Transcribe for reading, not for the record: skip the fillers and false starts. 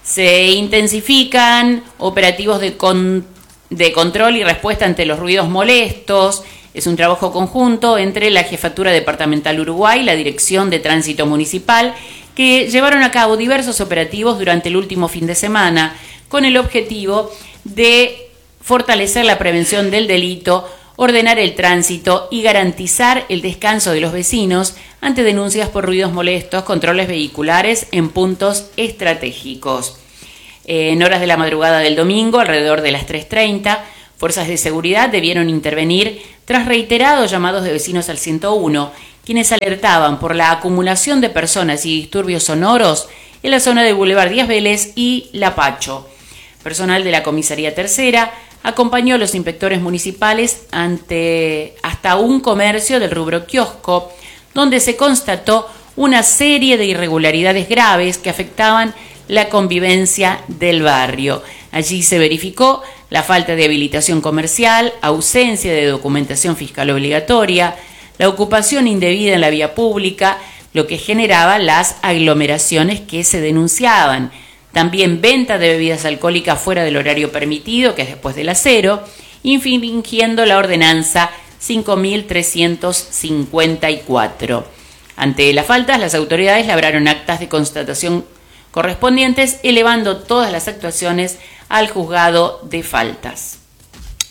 Se intensifican operativos de control y respuesta ante los ruidos molestos. Es un trabajo conjunto entre la Jefatura Departamental Uruguay y la Dirección de Tránsito Municipal, que llevaron a cabo diversos operativos durante el último fin de semana, con el objetivo de fortalecer la prevención del delito, ordenar el tránsito y garantizar el descanso de los vecinos ante denuncias por ruidos molestos, controles vehiculares en puntos estratégicos. En horas de la madrugada del domingo, alrededor de las 3:30, fuerzas de seguridad debieron intervenir tras reiterados llamados de vecinos al 101, quienes alertaban por la acumulación de personas y disturbios sonoros en la zona de Boulevard Díaz Vélez y La Pacho. Personal de la Comisaría Tercera acompañó a los inspectores municipales hasta un comercio del rubro kiosco, donde se constató una serie de irregularidades graves que afectaban la convivencia del barrio. Allí se verificó la falta de habilitación comercial, ausencia de documentación fiscal obligatoria, la ocupación indebida en la vía pública, lo que generaba las aglomeraciones que se denunciaban. También venta de bebidas alcohólicas fuera del horario permitido, que es después de las 0, infringiendo la ordenanza 5.354. Ante las faltas, las autoridades labraron actas de constatación correspondientes, elevando todas las actuaciones al juzgado de faltas.